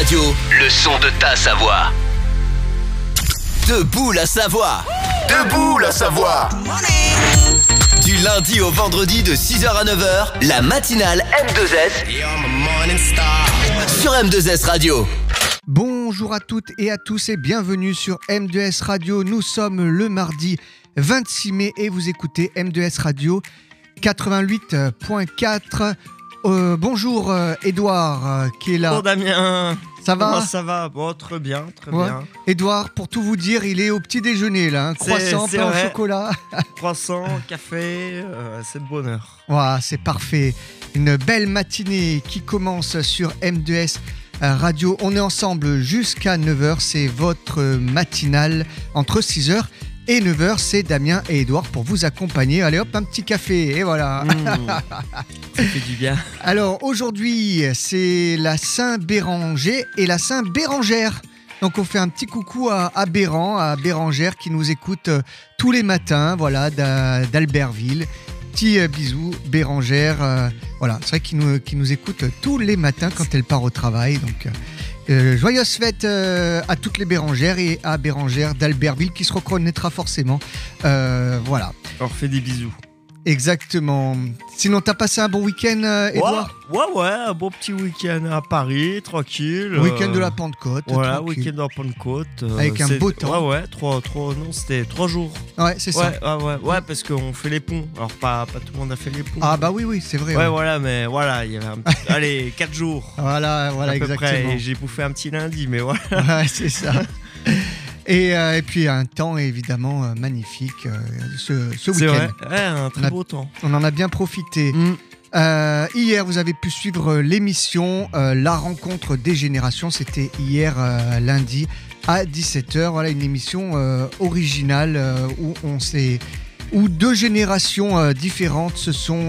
Radio, le son de ta Savoie. Debout la Savoie. Debout la Savoie. Du lundi au vendredi de 6h à 9h, la matinale M2S sur M2S Radio. Bonjour à toutes et à tous et bienvenue sur M2S Radio. Nous sommes le mardi 26 mai et vous écoutez M2S Radio 88.4. Bonjour Edouard qui est là. Bonjour Damien. Ça va ? Comment ça va ? Bon, très bien, très bien. Edouard, pour tout vous dire, il est au petit déjeuner là. Croissant, pain au chocolat. Croissant, café, c'est le bonheur. Wow, c'est parfait. Une belle matinée qui commence sur M2S Radio. On est ensemble jusqu'à 9h. C'est votre matinale entre 6h et 9h. C'est Damien et Edouard pour vous accompagner. Allez hop, un petit café et voilà. Ça fait du bien. Alors aujourd'hui, c'est la Saint-Béranger et la Saint-Bérangère. Donc on fait un petit coucou à Béran, à Bérangère qui nous écoute tous les matins, voilà, d'Albertville. Petit bisou Bérangère, voilà, c'est vrai qu'il nous écoute tous les matins quand elle part au travail. Donc joyeuse fête à toutes les Bérangères et à Bérangère d'Albertville qui se reconnaîtra forcément. Voilà. On refait des bisous. Exactement. Sinon, t'as passé un bon week-end, Edouard ? Ouais, un bon petit week-end à Paris, tranquille. Week-end de la Pentecôte. Voilà, tranquille. week-end de la Pentecôte. Avec un beau temps. Ouais, c'était 3 jours. Ouais, c'est ça. Ouais, parce qu'on fait les ponts. Alors, pas tout le monde a fait les ponts. Ah, bah oui, c'est vrai. Ouais, voilà, mais voilà, il y avait allez, 4 jours. Voilà, à peu exactement. près, et j'ai bouffé un petit lundi, mais voilà. Ouais, c'est ça. Et puis un temps évidemment magnifique ce week-end. C'est vrai, un très beau temps. On en a bien profité. Hier, vous avez pu suivre l'émission La Rencontre des Générations. C'était hier lundi à 17h. Voilà une émission originale où deux générations différentes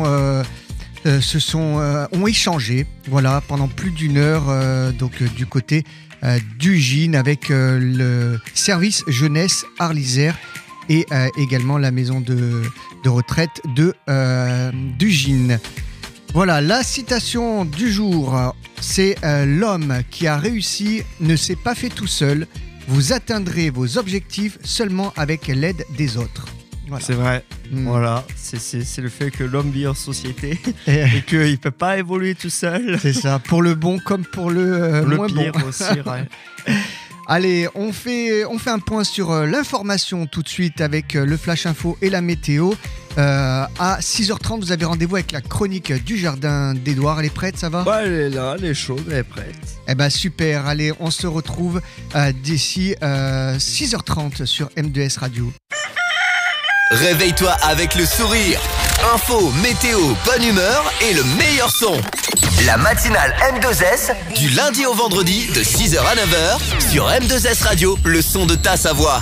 ont échangé. Voilà pendant plus d'une heure. Donc du côté d'Ugine avec le service jeunesse Arlysère et également la maison de retraite d'Ugine. Voilà, la citation du jour, c'est l'homme qui a réussi ne s'est pas fait tout seul. Vous atteindrez vos objectifs seulement avec l'aide des autres. Voilà. C'est vrai, voilà, c'est le fait que l'homme vit en société et qu'il ne peut pas évoluer tout seul. C'est ça, pour le bon comme pour le moins pire bon. aussi, ouais. Allez, on fait un point sur l'information tout de suite avec le Flash Info et la météo. À 6h30, vous avez rendez-vous avec la chronique du jardin d'Edouard. Elle est prête, ça va ? Ouais, elle est là, elle est chaude, elle est prête. Eh ben super, allez, on se retrouve d'ici 6h30 sur M2S Radio. Réveille-toi avec le sourire. Info, météo, bonne humeur et le meilleur son. La matinale M2S du lundi au vendredi de 6h à 9h sur M2S Radio, le son de ta Savoie.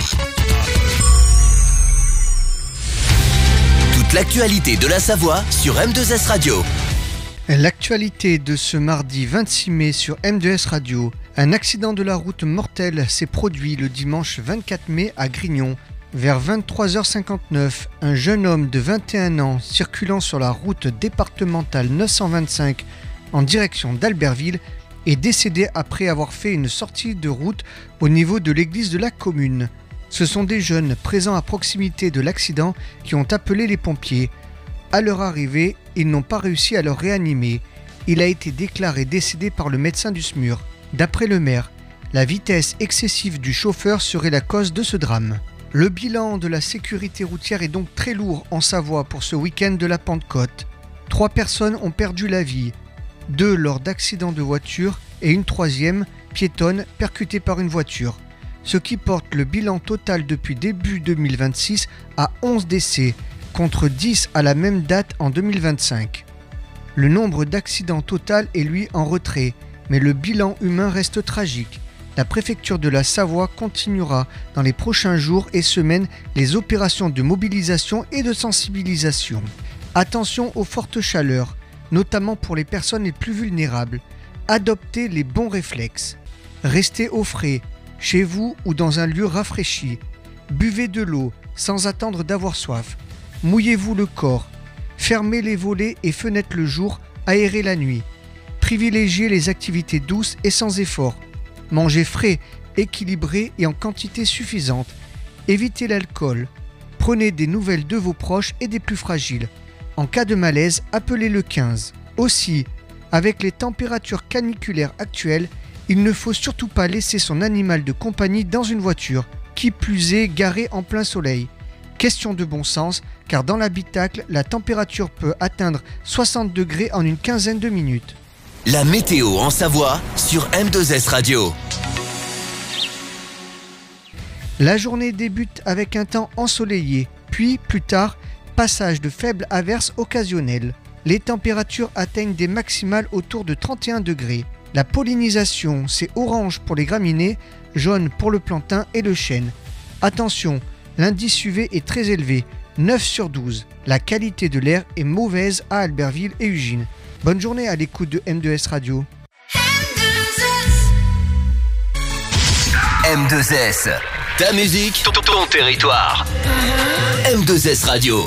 Toute l'actualité de la Savoie sur M2S Radio. L'actualité de ce mardi 26 mai sur M2S Radio. Un accident de la route mortel s'est produit le dimanche 24 mai à Grignon. Vers 23h59, un jeune homme de 21 ans circulant sur la route départementale 925 en direction d'Albertville est décédé après avoir fait une sortie de route au niveau de l'église de la commune. Ce sont des jeunes présents à proximité de l'accident qui ont appelé les pompiers. À leur arrivée, ils n'ont pas réussi à le réanimer. Il a été déclaré décédé par le médecin du SMUR. D'après le maire, la vitesse excessive du chauffeur serait la cause de ce drame. Le bilan de la sécurité routière est donc très lourd en Savoie pour ce week-end de la Pentecôte. 3 personnes ont perdu la vie, 2 lors d'accidents de voiture et une 3e piétonne percutée par une voiture. Ce qui porte le bilan total depuis début 2026 à 11 décès, contre 10 à la même date en 2025. Le nombre d'accidents total est lui en retrait, mais le bilan humain reste tragique. La préfecture de la Savoie continuera dans les prochains jours et semaines les opérations de mobilisation et de sensibilisation. Attention aux fortes chaleurs, notamment pour les personnes les plus vulnérables. Adoptez les bons réflexes. Restez au frais, chez vous ou dans un lieu rafraîchi. Buvez de l'eau sans attendre d'avoir soif. Mouillez-vous le corps. Fermez les volets et fenêtres le jour, aérez la nuit. Privilégiez les activités douces et sans effort. Mangez frais, équilibré et en quantité suffisante. Évitez l'alcool. Prenez des nouvelles de vos proches et des plus fragiles. En cas de malaise, appelez le 15. Aussi, avec les températures caniculaires actuelles, il ne faut surtout pas laisser son animal de compagnie dans une voiture, qui plus est garée en plein soleil. Question de bon sens, car dans l'habitacle, la température peut atteindre 60 degrés en une quinzaine de minutes. La météo en Savoie sur M2S Radio. La journée débute avec un temps ensoleillé, puis plus tard, passage de faibles averses occasionnelles. Les températures atteignent des maximales autour de 31 degrés. La pollinisation, c'est orange pour les graminées, jaune pour le plantain et le chêne. Attention, l'indice UV est très élevé, 9 sur 12. La qualité de l'air est mauvaise à Albertville et Ugine. Bonne journée à l'écoute de M2S Radio. M2S, ta musique, ton territoire. M2S Radio.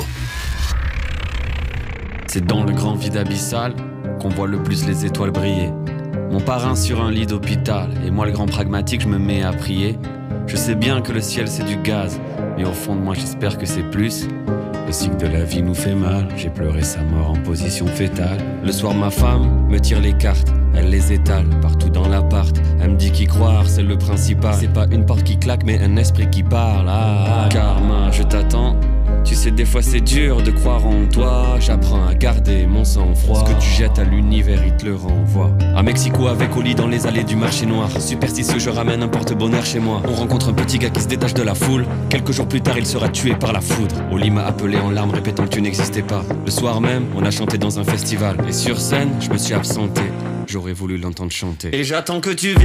C'est dans le grand vide abyssal qu'on voit le plus les étoiles briller. Mon parrain sur un lit d'hôpital, et moi le grand pragmatique, je me mets à prier. Je sais bien que le ciel c'est du gaz, mais au fond de moi j'espère que c'est plus. Le cycle de la vie nous fait mal, j'ai pleuré sa mort en position fétale. Le soir ma femme me tire les cartes, elle les étale partout dans l'appart. Elle me dit qu'y croire c'est le principal. C'est pas une porte qui claque mais un esprit qui parle. Karma, je t'attends. Tu sais des fois c'est dur de croire en toi. J'apprends à garder mon sang-froid. Ce que tu jettes à l'univers il te le renvoie. À Mexico avec Oli dans les allées du marché noir. Superstitieux je ramène un porte-bonheur chez moi. On rencontre un petit gars qui se détache de la foule. Quelques jours plus tard il sera tué par la foudre. Oli m'a appelé en larmes répétant que tu n'existais pas. Le soir même on a chanté dans un festival. Et sur scène je me suis absenté. J'aurais voulu l'entendre chanter. Et j'attends que tu viennes.